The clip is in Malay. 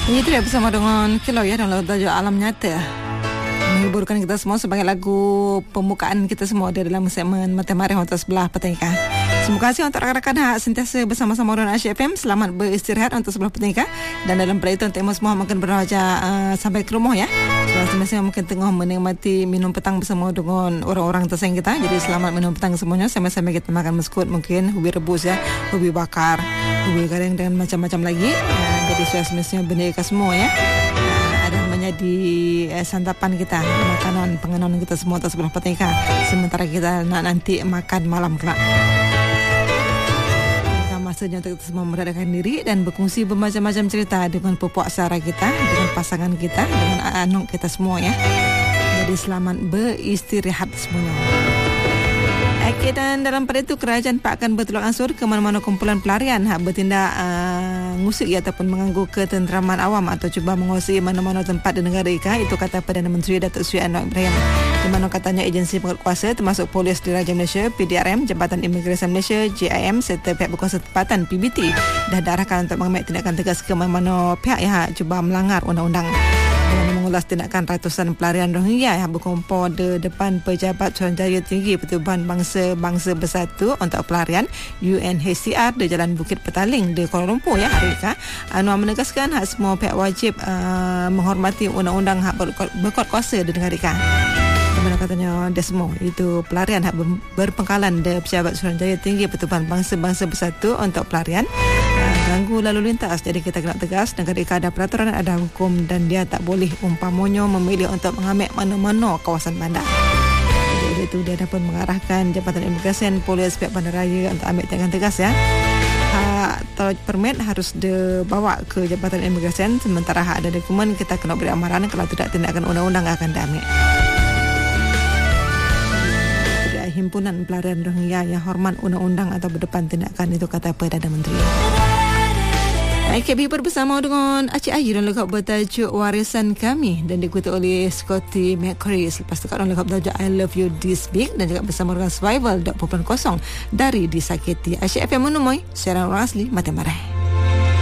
Ini tidak bersama dengan Kilau ya, dalam tajuk Alam Nyata, menghiburkan kita semua sebagai lagu pembukaan kita semua di dalam segmen Mata Marih untuk sebelah petang. Terima kasih untuk rakan-rakan hak sentiasa bersama-sama dengan Asyik FM. Selamat beristirahat untuk sebelah petang. Dan dalam pada itu untuk semua mungkin beraja sampai ke rumah ya. Semasa mungkin tengah menikmati minum petang bersama dengan orang-orang tersayang kita. Jadi selamat minum petang semuanya. Sambil-sambil kita makan meskut, mungkin ubi rebus ya, ubi bakar, ubi goreng dan macam-macam lagi. Jadi semestinya benda ikan semua ya. Ada menjadi santapan kita, makanan pengenalan kita semua atas sebelah petang. Sementara kita nak nanti makan malam kelak. Masanya untuk kita semua meradakan diri dan berkongsi bermacam-macam cerita dengan pupuak sara kita, dengan pasangan kita, dengan anak kita semua ya. Jadi selamat beristirahat semuanya. Okey, dan dalam pada itu kerajaan Pak akan bertolak ansur ke mana-mana kumpulan pelarian hak bertindak ngusik ataupun mengganggu ketenteraman awam atau cuba menguasai mana-mana tempat di negara ika. Itu kata Perdana Menteri Datuk Seri Anwar Ibrahim. Di mana katanya agensi penguatkuasa termasuk Polis Diraja Malaysia, PDRM, Jabatan Imigresen Malaysia, JIM serta pihak berkuasa tempatan PBT dah diarahkan untuk mengambil tindakan tegas ke mana-mana pihak yang cuba melanggar undang-undang. Dengan mengulas tindakan ratusan pelarian Rohingya yang berkumpul di depan Pejabat Suruhanjaya Tinggi Pertubuhan Bangsa Bersatu untuk Pelarian UNHCR di Jalan Bukit Petaling di Kuala Lumpur ya hari ini. Anwar menegaskan hak semua pihak wajib menghormati undang-undang hak berkuasa di negara kita. Mana katanya dia semua itu pelarian hak berpengkalan di Pejabat Suruhanjaya Tinggi Pertubuhan Bangsa Bersatu untuk pelarian ganggu lalu lintas. Jadi kita kena tegas, negara ika ada peraturan, ada hukum dan dia tak boleh umpamonyo memilih untuk mengambil mana-mana kawasan bandar. Jadi itu dia dapat mengarahkan Jabatan Imigresen, Polis, pihak bandaraya untuk ambil tindakan tegas ya. Hak atau permit harus dibawa ke Jabatan Imigresen, sementara hak ada dokumen kita kena beri amaran, kalau tidak tindakan undang-undang akan diambil. Himpunan Pelarian Rohingya yang hormat undang-undang atau berdepan tindakan, itu kata Perdana Menteri. KBB bersama dengan Acik Ayu dan lekap bertajuk Warisan Kami dan diikuti oleh Scotty McCurry. Selepas itu orang lekap bertajuk I Love You This Big dan juga bersama dengan Survival 2.0 dari Disakiti. Asyik FM menemui siaran orang asli Mata Marih.